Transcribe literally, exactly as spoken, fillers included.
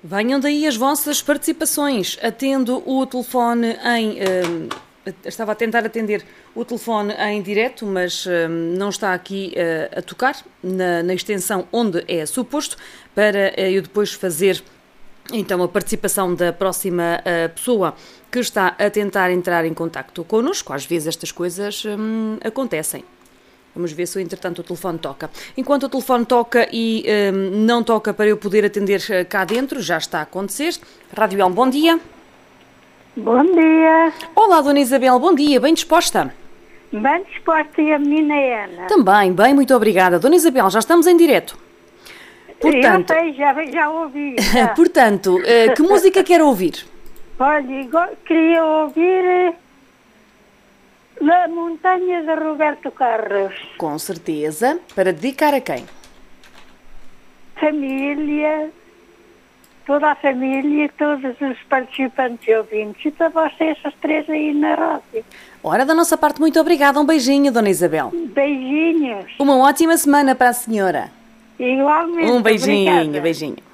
Venham daí as vossas participações. Atendo o telefone em... Uh, estava a tentar atender o telefone em direto, mas uh, não está aqui uh, a tocar na, na extensão onde é suposto, para uh, eu depois fazer então a participação da próxima uh, pessoa que está a tentar entrar em contacto connosco. Às vezes estas coisas um, acontecem. Vamos ver se, entretanto, o telefone toca. Enquanto o telefone toca e um, não toca para eu poder atender cá dentro, já está a acontecer. Rádio El, bom dia. Bom dia. Olá, Dona Isabel, bom dia. Bem disposta? Bem disposta e a menina Ana? Também, bem, muito obrigada. Dona Isabel, já estamos em direto. Portanto, eu sei, já, já ouvi. Já. Portanto, uh, que música quer ouvir? Olha, queria ouvir La Montanha de Roberto Carlos. Com certeza. Para dedicar a quem? Família, toda a família, todos os participantes e ouvintes, e para vocês, as três aí na rádio. Ora, da nossa parte, muito obrigada. Um beijinho, Dona Isabel. Beijinhos. Uma ótima semana para a senhora. Igualmente. Um beijinho, obrigada. beijinho.